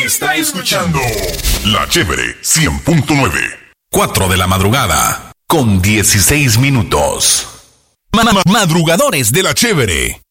Está escuchando La Chévere 100.9. 4 de la madrugada con 16 minutos. Madrugadores de La Chévere.